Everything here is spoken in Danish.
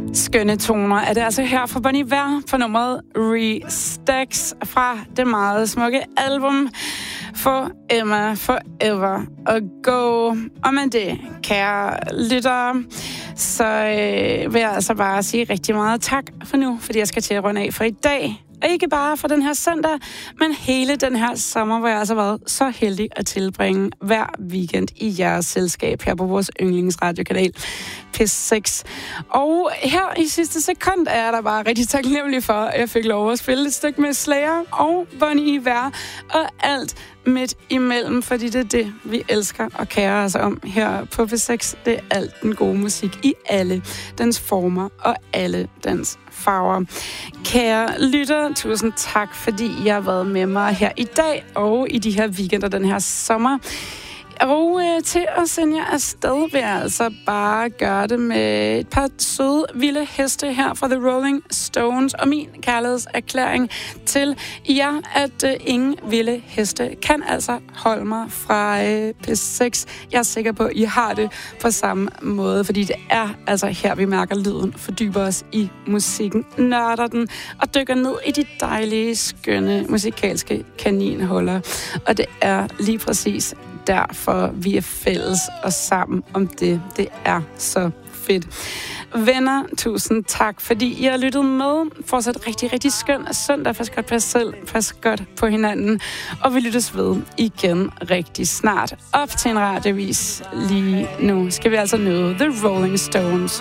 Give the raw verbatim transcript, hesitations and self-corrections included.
Skønne toner er det altså her fra Bon Iver på nummeret Restacks fra det meget smukke album For Emma Forever Ago. Og med det, kære lyttere, så øh, vil jeg altså bare sige rigtig meget tak for nu, fordi jeg skal til at runde af for i dag. Og ikke bare for den her søndag, men hele den her sommer, hvor jeg altså har været så heldig at tilbringe hver weekend i jeres selskab her på vores yndlingsradiokanal P seks. Og her i sidste sekund er jeg da bare rigtig taknemmelig for, at jeg fik lov at spille et stykke med Slayer og Bon Iver og alt midt imellem, fordi det er det, vi elsker og kærer os om her på P seks. Det er alt den gode musik i alle dens former og alle dens farver. Kære lytter, tusind tak, fordi I har været med mig her i dag og i de her weekender den her sommer. Og øh, til at sende jer afsted vil jeg altså bare gøre det med et par søde, vilde heste her fra The Rolling Stones. Og min kærlighedserklæring til jer, at øh, ingen vilde heste kan altså holde mig fra øh, P seks. Jeg er sikker på, at I har det på samme måde, fordi det er altså her, vi mærker lyden, fordyber os i musikken, nørder den og dykker ned i de dejlige, skønne musikalske kaninhuller. Og det er lige præcis derfor, vi er fælles og sammen om det. Det er så fedt. Venner, tusind tak, fordi I har lyttet med. Fortsat rigtig, rigtig skøn søndag. Pas godt på jer selv. Pas godt på hinanden. Og vi lyttes ved igen rigtig snart. Op til en radiovis lige nu skal vi altså nå The Rolling Stones.